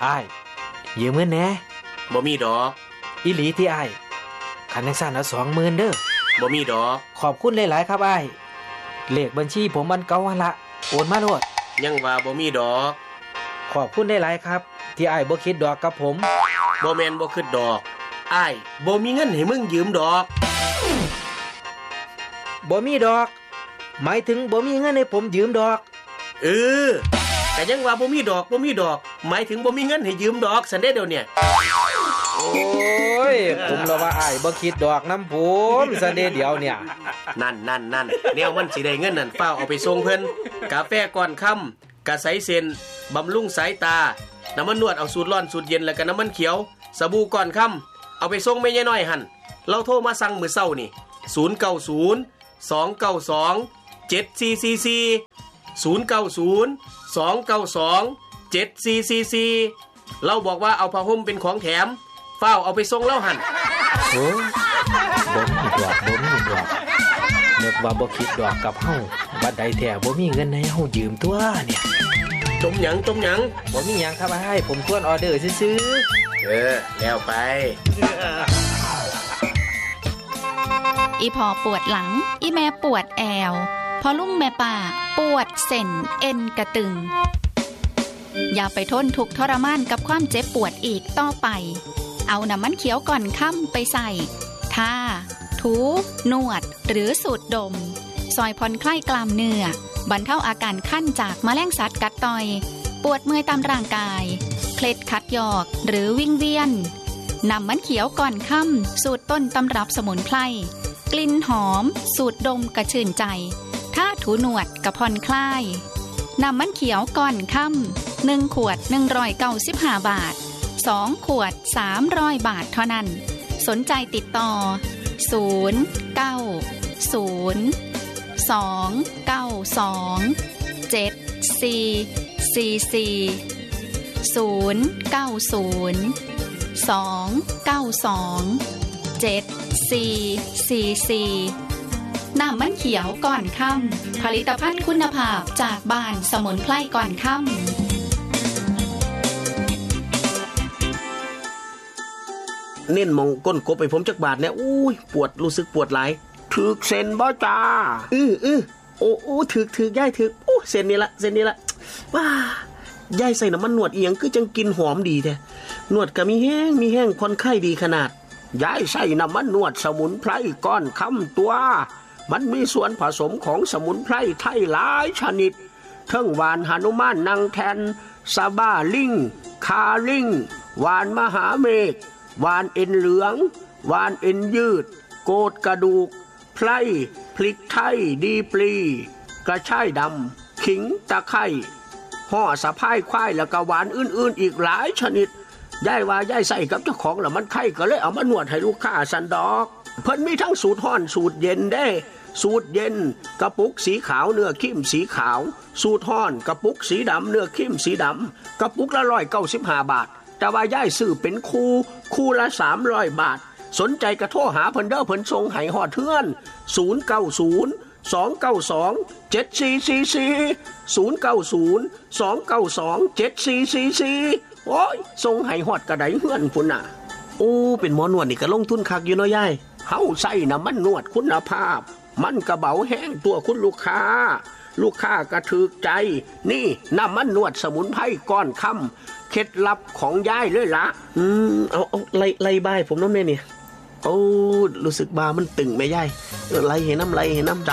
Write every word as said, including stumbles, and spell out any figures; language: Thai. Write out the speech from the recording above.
อ้ายยืมเงินแหน่บ่มีดอกอีหลีที่อ้ายคันจังซั่นเอา สองหมื่น เด้อบ่มีดอกขอบคุณหลายๆครับอ้ายเลขบัญชีผมมันเก่าหั่นละโอนมาโลดยังว่าบ่มีดอกขอบคุณหลายๆครับที่อ้ายบ่คิดดอกกับผมบ่แม่นบ่คิดดอกอ้ายบ่มีเงินให้มึงยืมดอกบ่มีดอกหมายถึงบ่มีเงินให้ผมยืมดอกเออแต่ยังว่าบ่มีดอกบ่มีดอกหมายถึงบ่มีเงินให้ยืมดอกซั่นเด้เดี๋ยวเนี่ยโอ้ยผมละว่าอ้ายบ่คิดดอกนำผมซั่นเด้เดี๋ยวเนี่ยนั่นๆๆแนวมันสิได้เงินนั่นฟ้าวเอาไปส่งเพิ่นกาแฟก่อนค่ำกะใสเส้นบำรุงสายตาน้ำมันนวดเอาสูตรร้อนสูตรเย็นแล้วก็น้ำมันเขียวสบู่ก่อนค่ำเอาไปส่งแม่ยายน้อยหั่นเราโทรมาสั่งมื้อเช้านี่ศูนย์ เก้า ศูนย์ สอง เก้า สอง เจ็ด สี่ สี่ สี่ ศูนย์ เก้า ศูนย์ สอง เก้า สอง เจ็ด สี่ สี่ สี่เราบอกว่าเอาผ้าห่มเป็นของแถมฟ้าวเอาไปส่งเราหั่นโอ้บ่มีดอกบ่มีดอกนึกว่าบ่คิดดอกกับเฮาบัดใดแท้บ่มีเงินให้เฮายืมตัวเนี่ยจมหยังจมหยังบ่มีหยังครับอ้ายผมทวนออเดอร์ซื่อๆเออแล้วไปอีพ่อปวดหลังอีแม่ปวดแอวพอลุงแม่ป้าปวดเส้นเอ็นกระตึงอย่าไปทนทุกข์ทรมานกับความเจ็บปวดอีกต่อไปเอาน้ำมันเขียวก่อนค่ำไปใส่ทาถูนวดหรือสูดดมซอยผ่อนคลายกล้ามเนื้อบรรเทาอาการคันจากแมลงสัตว์กัดต่อยปวดเมื่อยตามร่างกายเคล็ดขัดยอกหรือวิงเวียนน้ำมันเขียวก่อนค่ำสูตรต้นตำรับสมุนไพรกลิ่นหอมสูดดมกระชื่นใจถ้าถูหนวดกระผ่อนคลายน้ำมันเขียวก่อนค่ำหนึ่งขวดหนึ่งร้อยเก้าสิบห้าบาทสองขวดสามร้อยบาทเท่านั้นสนใจติดต่อศูนย์ เก้า ศูนย์ สอง เก้า สอง เจ็ด สี่ สี่ สี่ศูนย์ เก้า ศูนย์ สอง เก้า สอง เจ็ด สี่ สี่ สี่น้ำมันเขียวก่อนค่ำผลิตภัณฑ์คุณภาพจากบ้านสมุนไพรก่อนค่ำเน้นมองก้นกบไปผมจักบาทเนี่ยอุ้ยปวดรู้สึกปวดหลายถึกเส้นบ่จ้าอื้ออื้อโอ้โอ้ถึกถึกย่ายถึกโอ้เส้นนี้ละเส้นนี้ละว้าย่ายใส่น้ำมันนวดเอียงคือจังกินหอมดีแท้นวดก็มีแห้งมีแห้งผ่อนคลายดีขนาดย่ายใส่น้ำมันนวดสมุนไพรก้อนค่ำตัวมันมีส่วนผสมของสมุนไพรไทยหลายชนิดทั้งหวานหนุมานนางแทนซาบ้าลิงคาลิงหวานมหาเมฆหวานเอ็นเหลืองหวานเอ็นยืดโกดกระดูกไพรพริกไทยดีปลีกระชายดำขิงตะไคร้ห่อสะพายควายแล้วก็หวานอื่นๆอีกหลายชนิดย่ายว่าย่ายใส่กับเจ้าของแล้วมันไข้ก็เลยเอามานวดให้ลูกค้าสันดอกเพิ่นมีทั้งสูตรร้อนสูตรเย็นได้สูตรเย็นกระปุกสีขาวเนื้อครีมสีขาวสูตรร้อนกระปุกสีดำเนื้อครีมสีดำกระปุกละหนึ่งร้อยเก้าสิบห้าบาทแต่ว่าย่ายซื้อเป็นคู่คู่ละสามร้อยบาทสนใจกระโทรหาเพิ่นเด้อเพิ่นส่งให้ฮอดเทือนศูนย์ เก้า ศูนย์ สอง เก้า สอง เจ็ด สี่ สี่ สี่ ศูนย์ เก้า ศูนย์ สอง เก้า สอง เจ็ด สี่ สี่ สี่โอ้ยส่งให้ฮอดกระไดเฮือนพุ่นน่ะโอ้เป็นหมอนวดนี่ก็ลงทุนคักอยู่เนาะยายเฮาใส่น้ำมันนวดคุณภาพมันกระเบาแห้งตัวคุณลูกค้าลูกค้าก็ถูกใจนี่น้ำมันนวดสมุนไพรก้อนค่ำเคล็ดลับของยายเลยล่ะอืมเอาเอาไล่ไล่บ้ายผมน้ำแม่นี่โอ้รู้สึกบามันตึงไหมยายไล่เห็นน้ำไล่เห็นน้ำ